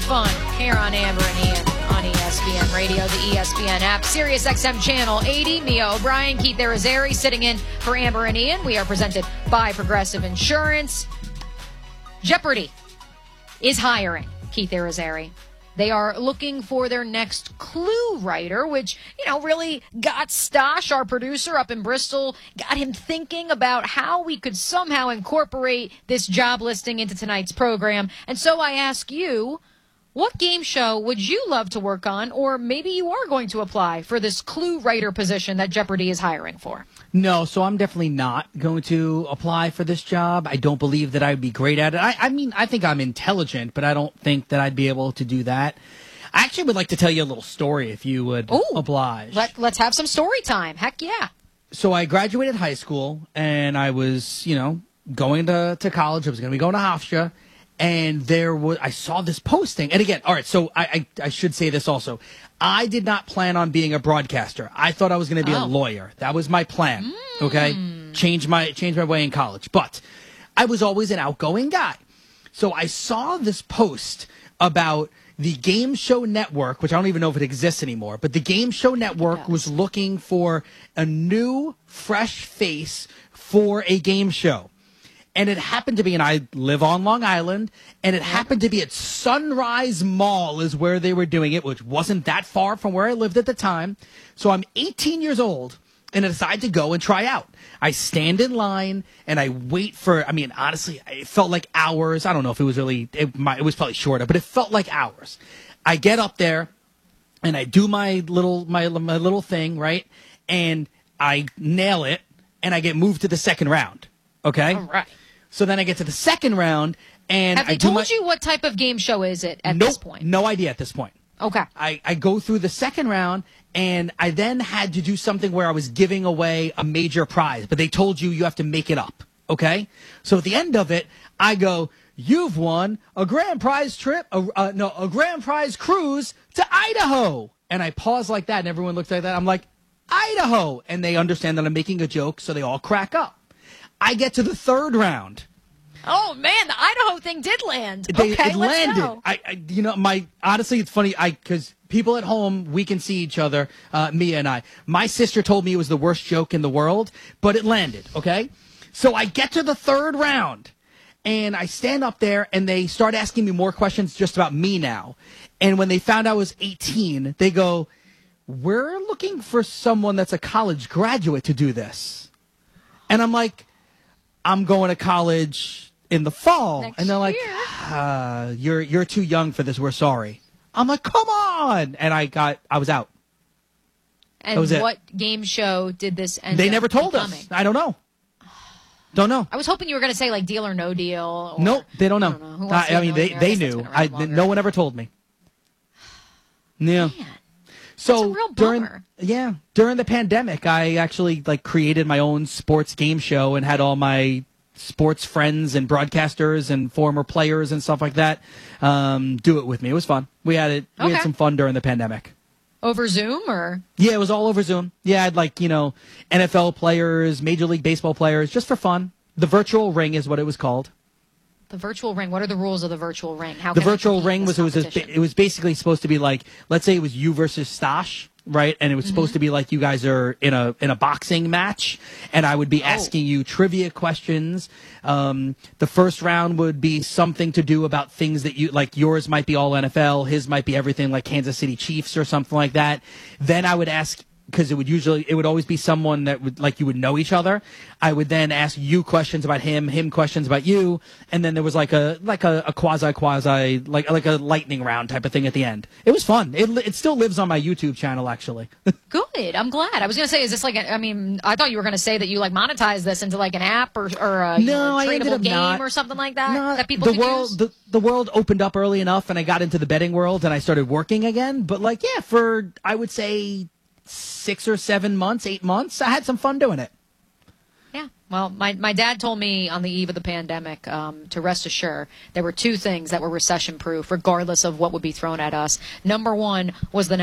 fun here on Amber and Ian on ESPN Radio, the ESPN app, Sirius XM Channel 80. Mia O'Brien, Keith Arizari sitting in for Amber and Ian. We are presented by Progressive Insurance. Jeopardy is hiring Keith Arizari. They are looking for their next clue writer, which, really got Stosh, our producer up in Bristol, got him thinking about how we could somehow incorporate this job listing into tonight's program. And so I ask you, what game show would you love to work on? Or maybe you are going to apply for this clue writer position that Jeopardy is hiring for. No, so I'm definitely not going to apply for this job. I don't believe that I would be great at it. I think I'm intelligent, but I don't think that I'd be able to do that. I actually would like to tell you a little story if you would oblige. Let's have some story time. Heck yeah. So I graduated high school, and I was, going to college. I was going to be going to Hofstra. And I saw this posting. And again, all right, so I should say this also. I did not plan on being a broadcaster. I thought I was going to be a lawyer. That was my plan, okay? Change my way in college. But I was always an outgoing guy. So I saw this post about the Game Show Network, which I don't even know if it exists anymore, but the Game Show Network was looking for a new, fresh face for a game show. And it happened to be, and I live on Long Island, and it happened to be at Sunrise Mall is where they were doing it, which wasn't that far from where I lived at the time. So I'm 18 years old, and I decide to go and try out. I stand in line, and I wait for, honestly, it felt like hours. I don't know if it was really, it was probably shorter, but it felt like hours. I get up there, and I do my little thing, right? And I nail it, and I get moved to the second round. Okay? All right. So then I get to the second round, and have they told you what type of game show is it at this point? No idea at this point. Okay. I go through the second round, and I then had to do something where I was giving away a major prize, but they told you have to make it up. Okay? So at the end of it, I go, you've won a grand prize trip, a grand prize cruise to Idaho. And I pause like that, and everyone looks like that. I'm like, Idaho. And they understand that I'm making a joke, so they all crack up. I get to the third round. Oh man, the Idaho thing did land. It landed. Honestly, it's funny. Because people at home, we can see each other, Mia and I. My sister told me it was the worst joke in the world, but it landed. Okay, so I get to the third round, and I stand up there, and they start asking me more questions just about me now. And when they found I was 18, they go, "We're looking for someone that's a college graduate to do this," and I'm like, I'm going to college in the fall. Next and they're like, you're too young for this. We're sorry. I'm like, come on. And I was out. And what game show did this end up They never told becoming? us. I don't know. Don't know. I was hoping you were going to say like Deal or No Deal. Or, nope, they don't know. They knew. No one ever told me. Yeah. Man. So that's a real bummer. during the pandemic, I actually created my own sports game show and had all my sports friends and broadcasters and former players and stuff like that do it with me. It was fun. We had some fun during the pandemic. Over Zoom or? Yeah, it was all over Zoom. Yeah, I had NFL players, Major League Baseball players, just for fun. The virtual ring is what it was called. The virtual ring. What are the rules of the virtual ring? The virtual ring it was basically supposed to be like, let's say it was you versus Stosh, right? And it was supposed to be like you guys are in a boxing match, and I would be asking you trivia questions. The first round would be something to do about things that you like. Yours might be all NFL, his might be everything like Kansas City Chiefs or something like that. Then I would ask, because it would always be someone that would you would know each other. I would then ask you questions about him questions about you, and then there was like a quasi like a lightning round type of thing at the end. It was fun. It still lives on my YouTube channel actually. Good. I'm glad. I was going to say, is this I thought you were going to say that you monetize this into like an app or a tradable game or something like that that people could use. The world opened up early enough, and I got into the betting world, and I started working again. But for I would say 6 or 7 months, 8 months, I had some fun doing it. Yeah. Well, my dad told me on the eve of the pandemic to rest assured there were two things that were recession-proof, regardless of what would be thrown at us. Number one was the